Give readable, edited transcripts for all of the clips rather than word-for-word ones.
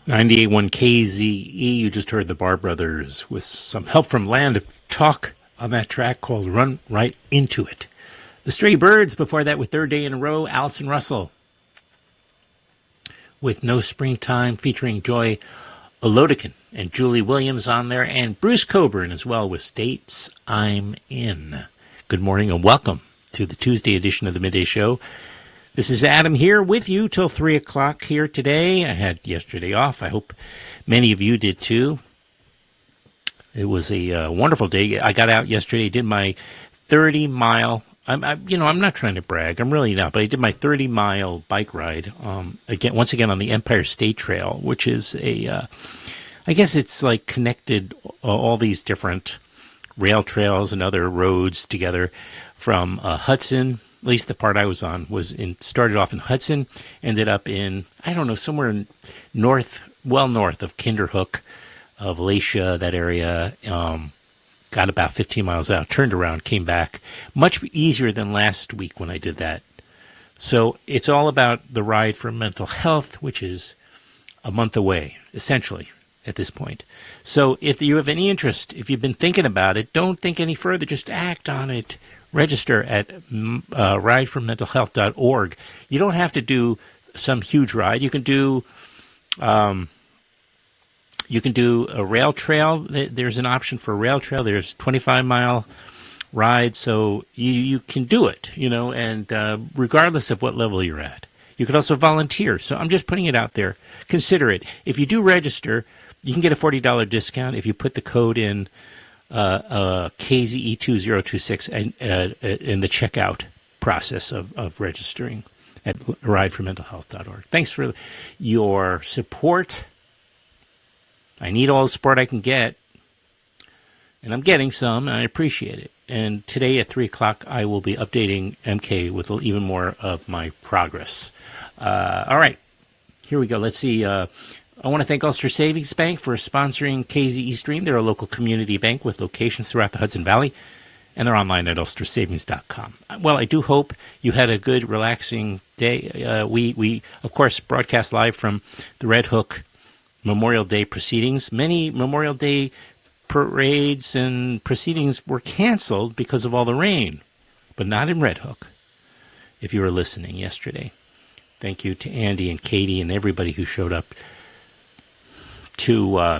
98.1 KZE, you just heard the Bar Brothers with some help from Land of Talk on that track called Run Right Into It. The Stray Birds, before that with third day in a row, Allison Russell with No Springtime featuring Joy Olodikin and Julie Williams on there, and Bruce Coburn as well with States I'm In. Good morning and welcome to the Tuesday edition of the Midday Show. This is Adam here with you till 3 o'clock here today. I had yesterday off. I hope many of you did too. It was a wonderful day. I got out yesterday, did my 30-mile. I'm not trying to brag. I'm really not. But I did my 30-mile bike ride once again on the Empire State Trail, which is I guess it's like connected all these different rail trails and other roads together from Hudson. At least the part I was on started off in Hudson, ended up in, I don't know, somewhere north of Kinderhook, of Alacia, that area. Got about 15 miles out, turned around, came back. Much easier than last week when I did that. So it's all about the ride for mental health, which is a month away, essentially, at this point. So if you have any interest, if you've been thinking about it, don't think any further. Just act on it. Register at rideformentalhealth.org. You don't have to do some huge ride. You can do a rail trail. There's an option for a rail trail. There's 25-mile ride, so you can do it, and regardless of what level you're at. You can also volunteer. So I'm just putting it out there. Consider it. If you do register, you can get a $40 discount if you put the code in KZE2026 in the checkout process of registering at rideformentalhealth.org. Thanks for your support. I need all the support I can get, and I'm getting some, and I appreciate it. And today at 3 o'clock, I will be updating MK with even more of my progress. All right, here we go. Let's see. I want to thank Ulster Savings Bank for sponsoring KZE Stream. They're a local community bank with locations throughout the Hudson Valley, and they're online at ulstersavings.com. Well, I do hope you had a good, relaxing day. We of course, broadcast live from the Red Hook Memorial Day proceedings. Many Memorial Day parades and proceedings were canceled because of all the rain, but not in Red Hook, if you were listening yesterday. Thank you to Andy and Katie and everybody who showed up to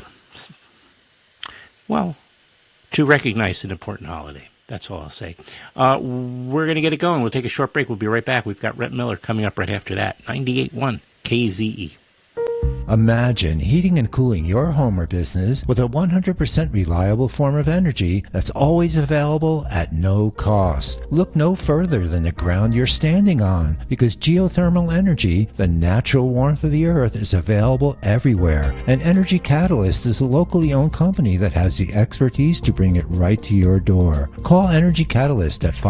recognize an important holiday. That's all I'll say. We're going to get it going. We'll take a short break. We'll be right back. We've got Rhett Miller coming up right after that. 98.1 KZE. Imagine heating and cooling your home or business with a 100% reliable form of energy that's always available at no cost. Look no further than the ground you're standing on, because geothermal energy, the natural warmth of the earth, is available everywhere. And Energy Catalyst is a locally owned company that has the expertise to bring it right to your door. Call Energy Catalyst at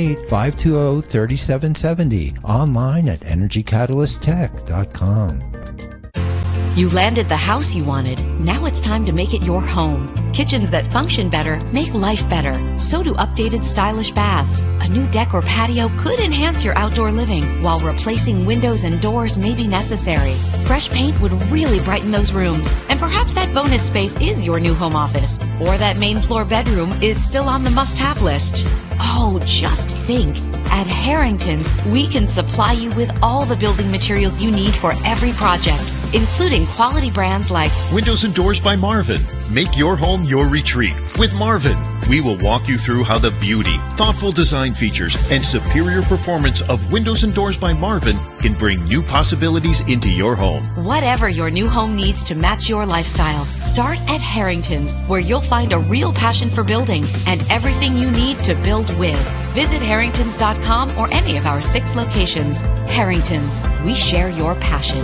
518-520-3770, online at energycatalysttech.com. You landed the house you wanted. Now it's time to make it your home. Kitchens that function better make life better. So do updated stylish baths. A new deck or patio could enhance your outdoor living, while replacing windows and doors may be necessary. Fresh paint would really brighten those rooms. And perhaps that bonus space is your new home office, or that main floor bedroom is still on the must-have list. Oh, just think. At Harrington's, we can supply you with all the building materials you need for every project, including quality brands like Windows and Doors by Marvin. Make your home your retreat with Marvin. We will walk you through how the beauty, thoughtful design features, and superior performance of Windows and Doors by Marvin can bring new possibilities into your home. Whatever your new home needs to match your lifestyle, start at Harrington's, where you'll find a real passion for building and everything you need to build with. Visit harringtons.com or any of our 6 locations. Harringtons, we share your passion.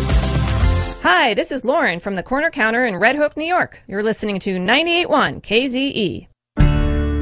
Hi, this is Lauren from the Corner Counter in Red Hook, New York. You're listening to 98.1 KZE.